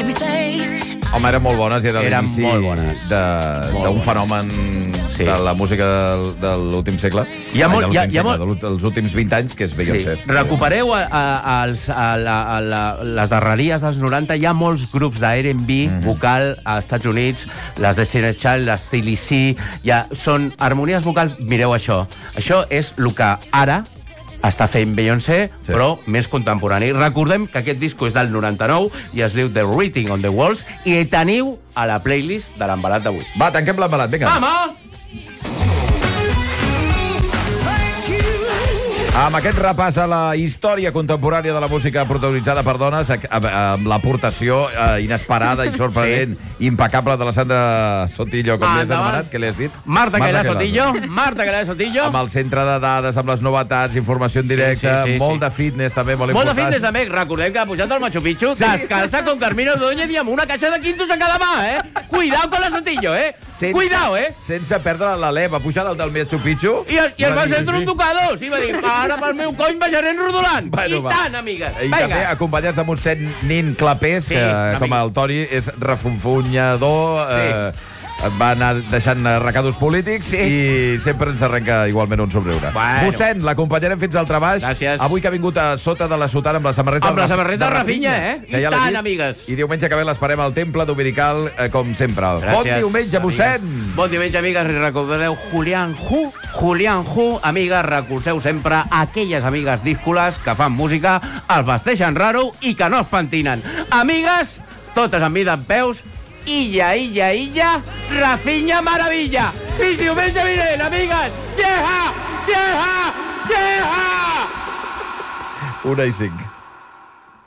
Home, eren molt bones i era Eren l'inici molt bones. d'un fenomen Sí. de la música de l'últim segle. Dels últims 20 anys, que és Beyoncé. Recupereu les darreries dels 90. Hi ha molts grups d'R&B vocal als Estats Units, les Destiny's Child, les Tilly C, són harmonies vocals. Mireu això. Això és el que ara està fent Beyoncé, però més contemporani. Recordem que aquest disco és del 99 i es diu The Writing on the Walls i teniu a la playlist de l'embalat d'avui. Va, tanquem l'embalat, vinga. Vamos! Amb aquest repàs a la història contemporània de la música protagonitzada per dones, amb l'aportació inesperada i sorprenent, impecable de la Sandra Sotillo, com li has anomenat, què li has dit? Marta Cailà Sotillo. Amb el centre de dades, amb les novetats, informació en directe, molt de fitness també, molt important. Molt de fitness també. Recordem que ha pujat al Machu Picchu descalça con Carmino Ordóñez i amb una caixa de quintos a cada mà, Cuidao con la Sotillo, Cuidao, Sense perdre l'alè, va pujar del Machu Picchu. I es va centre un tocador. I va dir, ara pel meu cony baixaré rodolant. I tant, amigues. I també acompanyats de Mossèn Nin Clapés, que com el Toni és refunfunyador, va anar deixant recados polítics i sempre ens arrenca igualment un somriure. Mossèn, l'acompanyarem fins al treball. Gràcies. Avui que ha vingut a sota de la sotana amb la samarreta de Rafinha, I tant, amigues. I diumenge que ve l'esperem al temple dominical, com sempre. Bon diumenge, Mossèn. Bon diumenge, amigues, i recordeu Julián Hu, amigues, recolzeu sempre aquelles amigues díscoles que fan música, els vesteixen raro i que no es pentinen. Amigues, totes amb vida en peus, Illa, Rafinha Maravilla. Fins diumenge vinent, amigues. Yeha! 1:05.